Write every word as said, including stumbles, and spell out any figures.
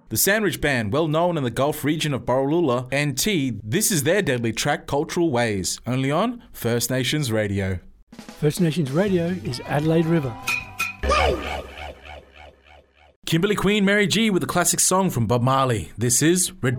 The Sandwich Band, well known in the Gulf region of Borroloola and T, this is their deadly track, Cultural Ways, only on First Nations Radio. First Nations Radio is Adelaide River. Kimberly Queen, Mary G with a classic song from Bob Marley. This is Red